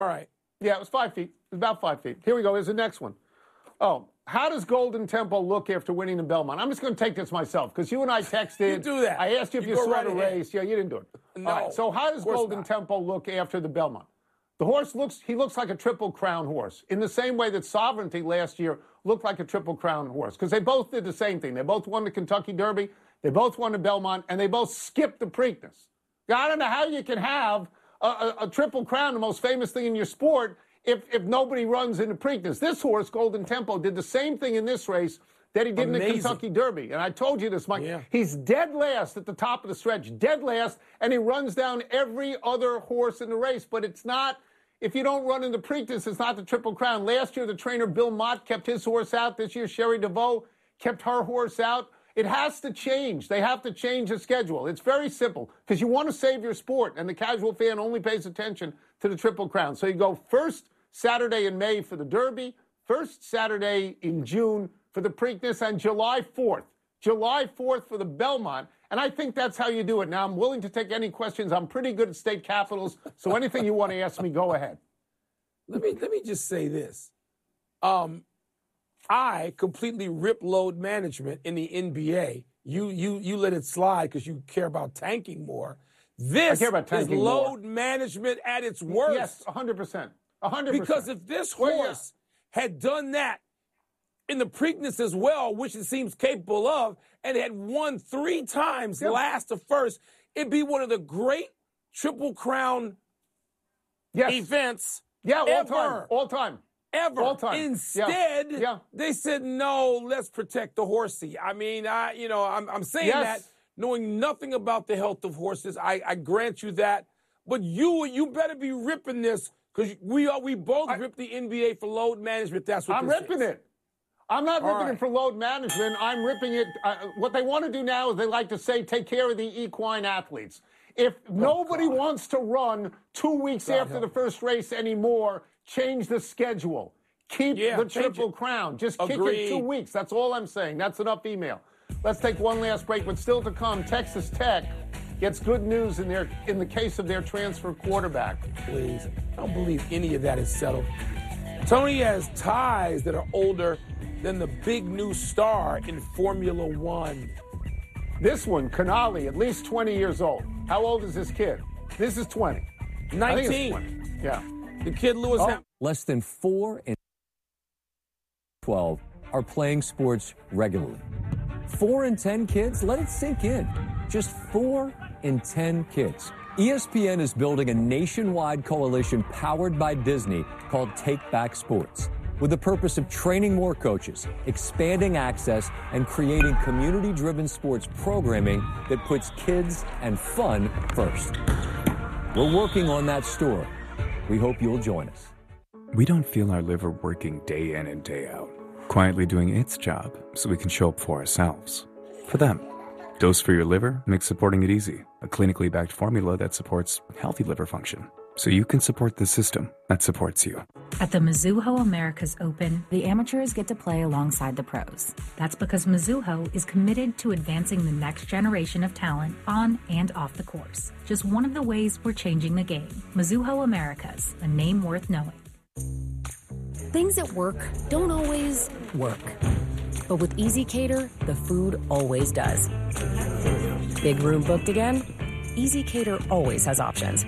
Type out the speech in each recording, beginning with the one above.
All right. Yeah, it was 5 feet. It was about 5 feet. Here we go. Here's the next one. Oh, how does Golden Tempo look after winning in Belmont? I'm just going to take this myself because you and I texted. You do that. I asked you if you saw the race. Yeah, you didn't do it. No. All right, so how does Golden Tempo look after the Belmont? The horse looks like a Triple Crown horse in the same way that Sovereignty last year looked like a Triple Crown horse because they both did the same thing. They both won the Kentucky Derby. They both won the Belmont, and they both skipped the Preakness. Now, I don't know how you can have a Triple Crown, the most famous thing in your sport, if nobody runs in the Preakness. This horse, Golden Tempo, did the same thing in this race that he did in the Kentucky Derby. And I told you this, Mike. Yeah. He's dead last at the top of the stretch, dead last, and he runs down every other horse in the race. But it's not, if you don't run in the Preakness, it's not the Triple Crown. Last year, the trainer Bill Mott kept his horse out. This year, Sherry DeVoe kept her horse out. It has to change. They have to change the schedule. It's very simple because you want to save your sport, and the casual fan only pays attention to the Triple Crown. So you go first Saturday in May for the Derby, first Saturday in June for the Preakness, and July 4th. July 4th for the Belmont. And I think that's how you do it. Now, I'm willing to take any questions. I'm pretty good at state capitals, so anything you want to ask me, go ahead. Let me just say this. I completely rip load management in the NBA. You let it slide because you care about tanking more. This is load management at its worst. Yes, 100%. 100%. Because if this horse had done that in the Preakness as well, which it seems capable of, and had won 3 times last to first, it'd be one of the great Triple Crown events ever. All time. Ever. All time. Instead, they said, no, let's protect the horsey. I mean, I'm saying that knowing nothing about the health of horses. I grant you that. But you better be ripping this because we both rip the NBA for load management. That's what I'm ripping it. I'm not ripping it for load management. I'm ripping it. What they want to do now is they like to say, take care of the equine athletes. If nobody wants to run 2 weeks after the first race anymore, change the schedule. Keep the Triple Crown. Just kick it 2 weeks. That's all I'm saying. That's enough email. Let's take one last break, but still to come, Texas Tech gets good news in the case of their transfer quarterback. Please. I don't believe any of that is settled. Tony has ties that are older than the big new star in Formula One. This one, Canali, at least 20 years old. How old is this kid? This is 20. 19. I think it's 20. Yeah. The kid Lewis Hamilton. Less than 4 in 12 are playing sports regularly. 4 in 10 kids? Let it sink in. Just 4 in 10 kids. ESPN is building a nationwide coalition powered by Disney called Take Back Sports, with the purpose of training more coaches, expanding access, and creating community-driven sports programming that puts kids and fun first. We're working on that story. We hope you'll join us. We don't feel our liver working day in and day out, quietly doing its job so we can show up for ourselves. For them. Dose for Your Liver makes supporting it easy, a clinically backed formula that supports healthy liver function, so you can support the system that supports you. At the Mizuho Americas Open, the amateurs get to play alongside the pros. That's because Mizuho is committed to advancing the next generation of talent on and off the course. Just one of the ways we're changing the game. Mizuho Americas, a name worth knowing. Things at work don't always work. But with Easy Cater, the food always does. Big room booked again? Easy Cater always has options.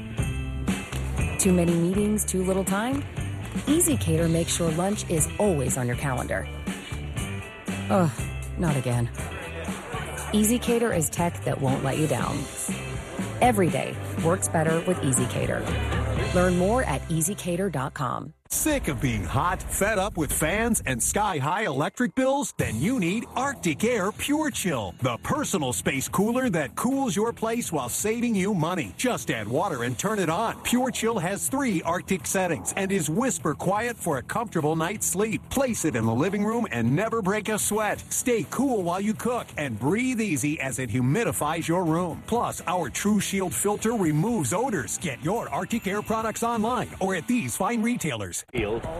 Too many meetings, too little time? Easy Cater makes sure lunch is always on your calendar. Ugh, not again. Easy Cater is tech that won't let you down. Every day works better with Easy Cater. Learn more at easycater.com. Sick of being hot, fed up with fans and sky-high electric bills? Then you need Arctic Air Pure Chill, the personal space cooler that cools your place while saving you money. Just add water and turn it on. Pure Chill has 3 Arctic settings and is whisper quiet for a comfortable night's sleep. Place it in the living room and never break a sweat. Stay cool while you cook and breathe easy as it humidifies your room. Plus, our True Shield filter removes odors. Get your Arctic Air products online or at these fine retailers.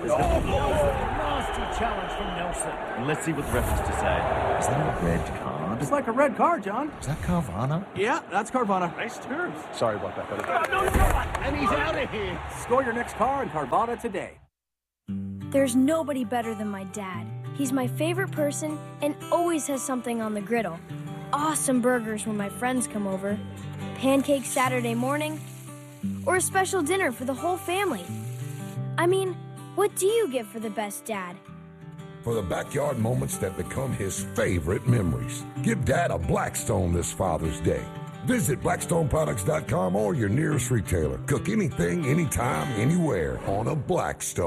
Nasty challenge from Nelson. Let's see what the ref has to say. Is that a red card? John. It's like a red car, John. Is that Carvana? Yeah, that's Carvana. Nice terms. Sorry about that, buddy. And he's out of here. Score your next car in Carvana today. There's nobody better than my dad. He's my favorite person and always has something on the griddle. Awesome burgers when my friends come over, pancakes Saturday morning, or a special dinner for the whole family. I mean, what do you get for the best dad? For the backyard moments that become his favorite memories. Give Dad a Blackstone this Father's Day. Visit BlackstoneProducts.com or your nearest retailer. Cook anything, anytime, anywhere on a Blackstone.